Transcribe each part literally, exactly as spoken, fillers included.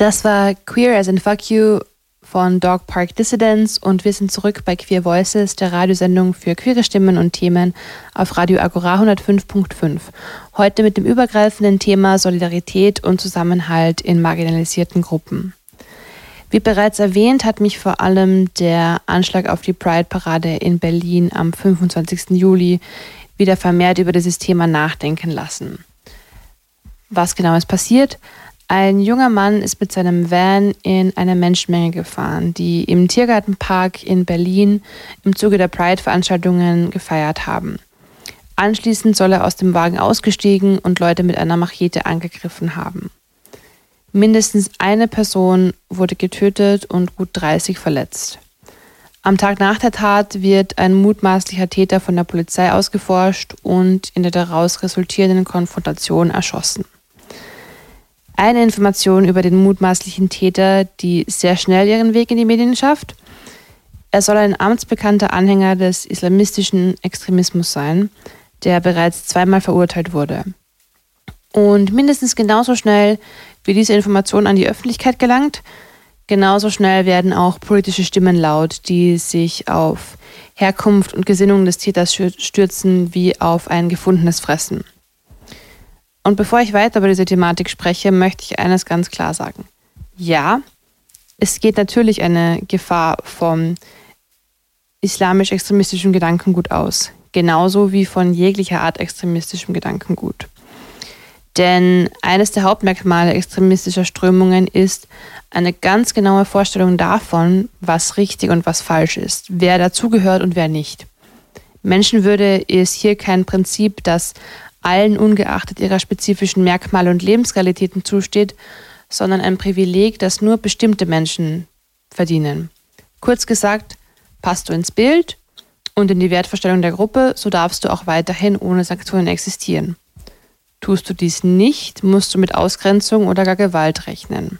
Das war Queer as in Fuck You von Dog Park Dissidents und wir sind zurück bei Queer Voices, der Radiosendung für queere Stimmen und Themen auf Radio Agora hundertfünf Komma fünf. Heute mit dem übergreifenden Thema Solidarität und Zusammenhalt in marginalisierten Gruppen. Wie bereits erwähnt, hat mich vor allem der Anschlag auf die Pride-Parade in Berlin am fünfundzwanzigsten Juli wieder vermehrt über dieses Thema nachdenken lassen. Was genau ist passiert? Ein junger Mann ist mit seinem Van in eine Menschenmenge gefahren, die im Tiergartenpark in Berlin im Zuge der Pride-Veranstaltungen gefeiert haben. Anschließend soll er aus dem Wagen ausgestiegen und Leute mit einer Machete angegriffen haben. Mindestens eine Person wurde getötet und gut dreißig verletzt. Am Tag nach der Tat wird ein mutmaßlicher Täter von der Polizei ausgeforscht und in der daraus resultierenden Konfrontation erschossen. Eine Information über den mutmaßlichen Täter, die sehr schnell ihren Weg in die Medien schafft. Er soll ein amtsbekannter Anhänger des islamistischen Extremismus sein, der bereits zweimal verurteilt wurde. Und mindestens genauso schnell wie diese Information an die Öffentlichkeit gelangt, genauso schnell werden auch politische Stimmen laut, die sich auf Herkunft und Gesinnung des Täters stürzen wie auf ein gefundenes Fressen. Und bevor ich weiter über diese Thematik spreche, möchte ich eines ganz klar sagen. Ja, es geht natürlich eine Gefahr vom islamisch-extremistischen Gedankengut aus, genauso wie von jeglicher Art extremistischem Gedankengut. Denn eines der Hauptmerkmale extremistischer Strömungen ist eine ganz genaue Vorstellung davon, was richtig und was falsch ist, wer dazugehört und wer nicht. Menschenwürde ist hier kein Prinzip, das allen ungeachtet ihrer spezifischen Merkmale und Lebensrealitäten zusteht, sondern ein Privileg, das nur bestimmte Menschen verdienen. Kurz gesagt, passt du ins Bild und in die Wertvorstellung der Gruppe, so darfst du auch weiterhin ohne Sanktionen existieren. Tust du dies nicht, musst du mit Ausgrenzung oder gar Gewalt rechnen.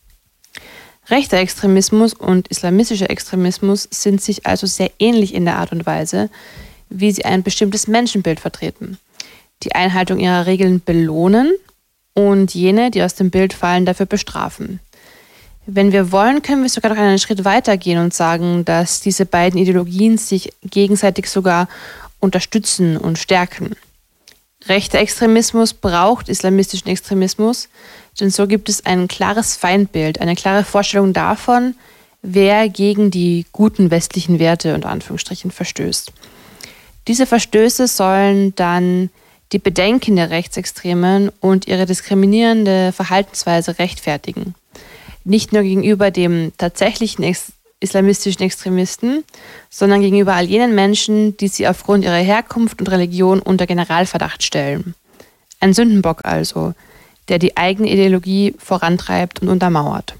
Rechter Extremismus und islamistischer Extremismus sind sich also sehr ähnlich in der Art und Weise, wie sie ein bestimmtes Menschenbild vertreten, die Einhaltung ihrer Regeln belohnen und jene, die aus dem Bild fallen, dafür bestrafen. Wenn wir wollen, können wir sogar noch einen Schritt weiter gehen und sagen, dass diese beiden Ideologien sich gegenseitig sogar unterstützen und stärken. Rechter Extremismus braucht islamistischen Extremismus, denn so gibt es ein klares Feindbild, eine klare Vorstellung davon, wer gegen die guten westlichen Werte unter Anführungsstrichen verstößt. Diese Verstöße sollen dann die Bedenken der Rechtsextremen und ihre diskriminierende Verhaltensweise rechtfertigen. Nicht nur gegenüber dem tatsächlichen ex- islamistischen Extremisten, sondern gegenüber all jenen Menschen, die sie aufgrund ihrer Herkunft und Religion unter Generalverdacht stellen. Ein Sündenbock also, der die eigene Ideologie vorantreibt und untermauert.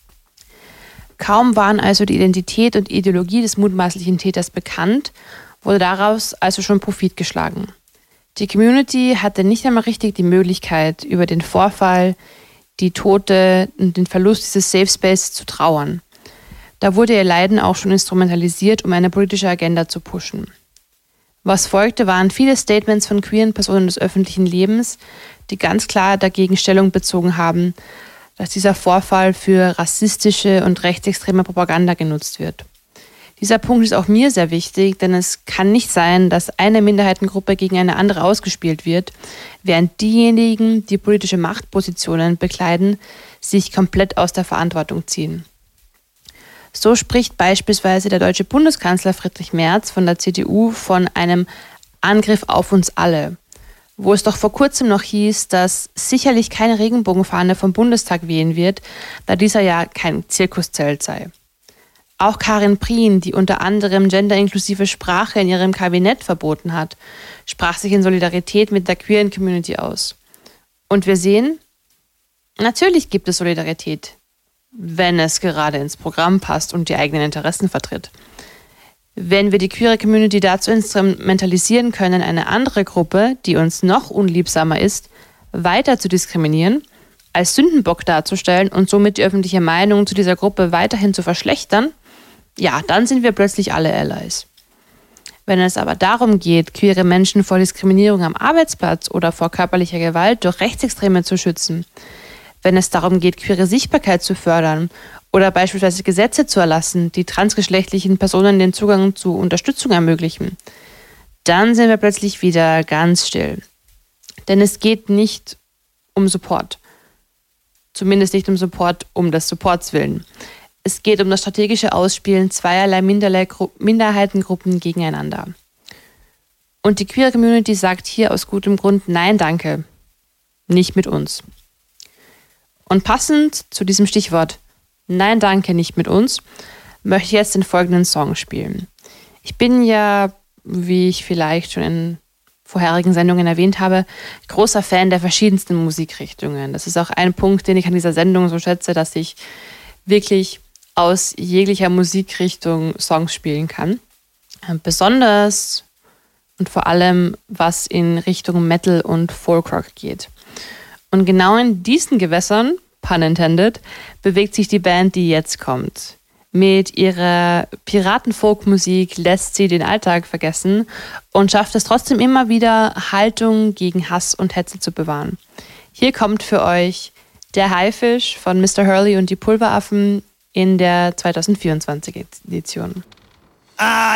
Kaum waren also die Identität und Ideologie des mutmaßlichen Täters bekannt, wurde daraus also schon Profit geschlagen. Die Community hatte nicht einmal richtig die Möglichkeit, über den Vorfall, die Tote und den Verlust dieses Safe Space zu trauern. Da wurde ihr Leiden auch schon instrumentalisiert, um eine politische Agenda zu pushen. Was folgte, waren viele Statements von queeren Personen des öffentlichen Lebens, die ganz klar dagegen Stellung bezogen haben, dass dieser Vorfall für rassistische und rechtsextreme Propaganda genutzt wird. Dieser Punkt ist auch mir sehr wichtig, denn es kann nicht sein, dass eine Minderheitengruppe gegen eine andere ausgespielt wird, während diejenigen, die politische Machtpositionen bekleiden, sich komplett aus der Verantwortung ziehen. So spricht beispielsweise der deutsche Bundeskanzler Friedrich Merz von der C D U von einem Angriff auf uns alle, wo es doch vor kurzem noch hieß, dass sicherlich keine Regenbogenfahne vom Bundestag wehen wird, da dieser ja kein Zirkuszelt sei. Auch Karin Prien, die unter anderem genderinklusive Sprache in ihrem Kabinett verboten hat, sprach sich in Solidarität mit der queeren Community aus. Und wir sehen, natürlich gibt es Solidarität, wenn es gerade ins Programm passt und die eigenen Interessen vertritt. Wenn wir die queere Community dazu instrumentalisieren können, eine andere Gruppe, die uns noch unliebsamer ist, weiter zu diskriminieren, als Sündenbock darzustellen und somit die öffentliche Meinung zu dieser Gruppe weiterhin zu verschlechtern, ja, dann sind wir plötzlich alle Allies. Wenn es aber darum geht, queere Menschen vor Diskriminierung am Arbeitsplatz oder vor körperlicher Gewalt durch Rechtsextreme zu schützen, wenn es darum geht, queere Sichtbarkeit zu fördern oder beispielsweise Gesetze zu erlassen, die transgeschlechtlichen Personen den Zugang zu Unterstützung ermöglichen, dann sind wir plötzlich wieder ganz still. Denn es geht nicht um Support. Zumindest nicht um Support um des Supports willen. Es geht um das strategische Ausspielen zweierlei Minderheitengruppen gegeneinander. Und die queere Community sagt hier aus gutem Grund Nein, danke. Nicht mit uns. Und passend zu diesem Stichwort Nein, danke, nicht mit uns, möchte ich jetzt den folgenden Song spielen. Ich bin ja, wie ich vielleicht schon in vorherigen Sendungen erwähnt habe, großer Fan der verschiedensten Musikrichtungen. Das ist auch ein Punkt, den ich an dieser Sendung so schätze, dass ich wirklich aus jeglicher Musikrichtung Songs spielen kann. Besonders und vor allem, was in Richtung Metal und Folkrock geht. Und genau in diesen Gewässern, pun intended, bewegt sich die Band, die jetzt kommt. Mit ihrer Piraten-Folk-Musik lässt sie den Alltag vergessen und schafft es trotzdem immer wieder, Haltung gegen Hass und Hetze zu bewahren. Hier kommt für euch der Haifisch von Mister Hurley und die Pulveraffen in der zweitausendvierundzwanzig Edition. Ah!